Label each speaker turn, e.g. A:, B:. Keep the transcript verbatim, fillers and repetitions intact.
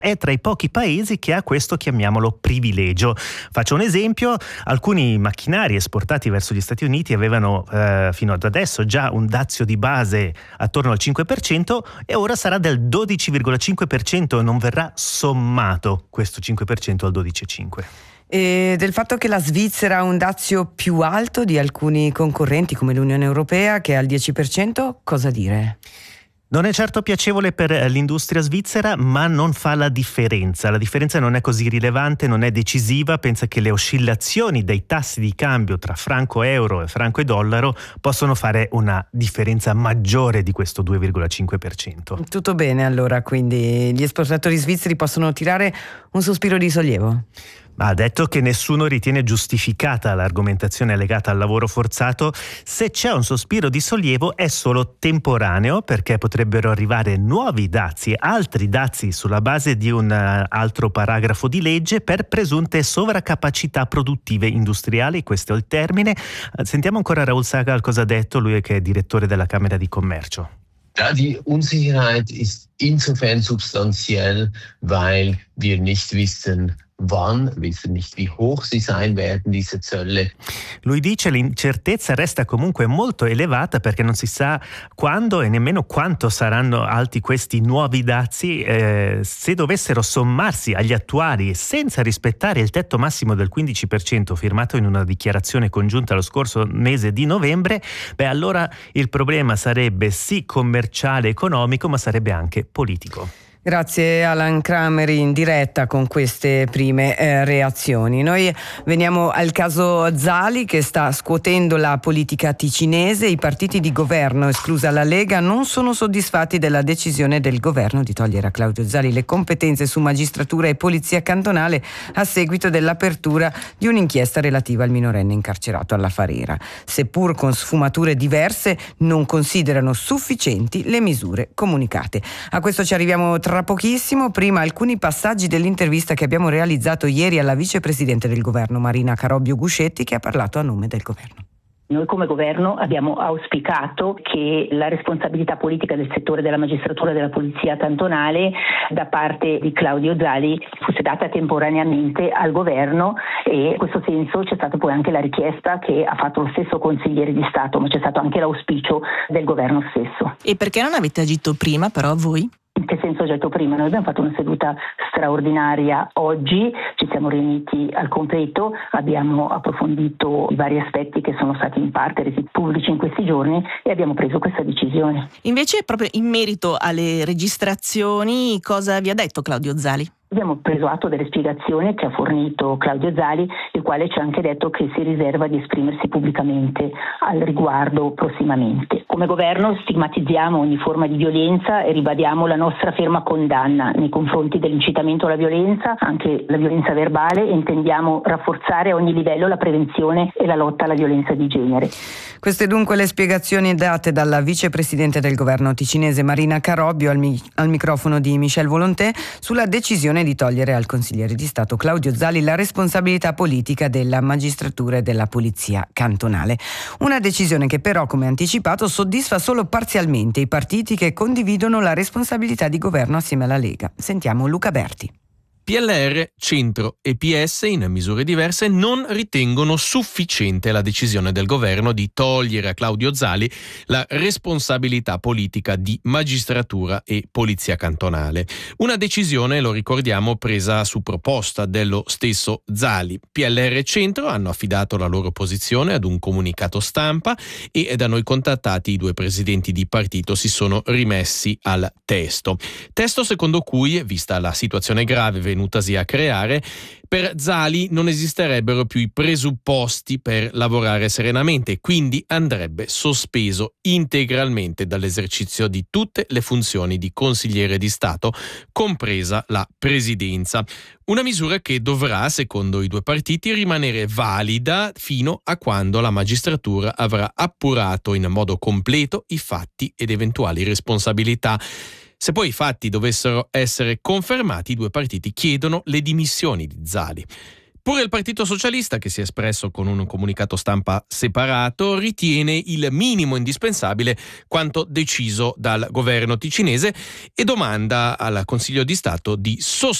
A: È tra i pochi paesi che ha questo, chiamiamolo, privilegio. Faccio un esempio: alcuni macchinari esportati verso gli Stati Uniti avevano eh, fino ad adesso già un dazio di base attorno al cinque per cento e ora sarà del dodici virgola cinque per cento e non verrà sommato questo cinque per cento al dodici virgola cinque per cento.
B: E del fatto che la Svizzera ha un dazio più alto di alcuni concorrenti come l'Unione Europea, che è al dieci per cento, cosa dire?
A: Non è certo piacevole per l'industria svizzera, ma non fa la differenza. La differenza non è così rilevante, non è decisiva. Pensa che le oscillazioni dei tassi di cambio tra franco euro e franco e dollaro possono fare una differenza maggiore di questo due virgola cinque per cento.
B: Tutto bene allora, quindi gli esportatori svizzeri possono tirare un sospiro di sollievo?
A: Ha detto che nessuno ritiene giustificata l'argomentazione legata al lavoro forzato. Se c'è un sospiro di sollievo è solo temporaneo, perché potrebbero arrivare nuovi dazi, altri dazi sulla base di un uh, altro paragrafo di legge per presunte sovraccapacità produttive industriali. Questo è il termine. Uh, sentiamo ancora Raul Sagal cosa ha detto, lui che è direttore della Camera di Commercio.
C: Ja, die Unsicherheit ist insofern substanziell, weil wir nicht wissen, wann, wissen nicht, wie hoch sie sein werden, diese Zölle.
A: Lui dice l'incertezza resta comunque molto elevata perché non si sa quando e nemmeno quanto saranno alti questi nuovi dazi. Eh, se dovessero sommarsi agli attuali senza rispettare il tetto massimo del quindici per cento firmato in una dichiarazione congiunta lo scorso mese di novembre, beh allora il problema sarebbe sì commerciale e economico, ma sarebbe anche politico.
B: Grazie Alan Kramer in diretta con queste prime eh, reazioni. Noi veniamo al caso Zali, che sta scuotendo la politica ticinese. I partiti di governo, esclusa la Lega, non sono soddisfatti della decisione del governo di togliere a Claudio Zali le competenze su magistratura e polizia cantonale a seguito dell'apertura di un'inchiesta relativa al minorenne incarcerato alla Farera. Seppur con sfumature diverse, non considerano sufficienti le misure comunicate. A questo ci arriviamo tra Tra pochissimo. Prima alcuni passaggi dell'intervista che abbiamo realizzato ieri alla vicepresidente del governo Marina Carobio Guscetti, che ha parlato a nome del governo.
D: Noi come governo abbiamo auspicato che la responsabilità politica del settore della magistratura e della polizia cantonale da parte di Claudio Zali fosse data temporaneamente al governo, e in questo senso c'è stata poi anche la richiesta che ha fatto lo stesso consigliere di Stato, ma c'è stato anche l'auspicio del governo stesso.
E: E perché non avete agito prima però voi?
D: In che senso ho detto prima? Noi abbiamo fatto una seduta straordinaria oggi, ci siamo riuniti al completo, abbiamo approfondito i vari aspetti che sono stati in parte resi pubblici in questi giorni e abbiamo preso questa decisione.
E: Invece, proprio in merito alle registrazioni, cosa vi ha detto Claudio Zali?
D: Abbiamo preso atto delle spiegazioni che ha fornito Claudio Zali, il quale ci ha anche detto che si riserva di esprimersi pubblicamente al riguardo prossimamente. Come governo stigmatizziamo ogni forma di violenza e ribadiamo la nostra ferma condanna nei confronti dell'incitamento alla violenza, anche la violenza verbale, e intendiamo rafforzare a ogni livello la prevenzione e la lotta alla violenza di genere.
B: Queste dunque le spiegazioni date dalla vicepresidente del governo ticinese Marina Carobio al, mi- al microfono di Michel Volonté sulla decisione di togliere al consigliere di Stato Claudio Zali la responsabilità politica della magistratura e della polizia cantonale. Una decisione che però, come anticipato, soddisfa solo parzialmente i partiti che condividono la responsabilità di governo assieme alla Lega. Sentiamo Luca Berti.
F: P L R, Centro e P S, in misure diverse, non ritengono sufficiente la decisione del governo di togliere a Claudio Zali la responsabilità politica di magistratura e polizia cantonale. Una decisione, lo ricordiamo, presa su proposta dello stesso Zali. P L R e Centro hanno affidato la loro posizione ad un comunicato stampa e da noi contattati i due presidenti di partito si sono rimessi al testo. Testo secondo cui, vista la situazione grave venutasi a creare, per Zali non esisterebbero più i presupposti per lavorare serenamente, quindi andrebbe sospeso integralmente dall'esercizio di tutte le funzioni di consigliere di Stato, compresa la presidenza. Una misura che dovrà, secondo i due partiti, rimanere valida fino a quando la magistratura avrà appurato in modo completo i fatti ed eventuali responsabilità. Se poi i fatti dovessero essere confermati, i due partiti chiedono le dimissioni di Zali. Pure il Partito Socialista, che si è espresso con un comunicato stampa separato, ritiene il minimo indispensabile quanto deciso dal governo ticinese e domanda al Consiglio di Stato di sospendere